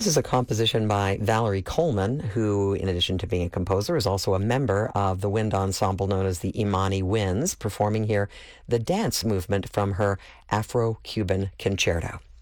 This is a composition by Valerie Coleman, who, in addition to being a composer, is also a member of the wind ensemble known as the Imani Winds, performing here the dance movement from her Afro-Cuban concerto.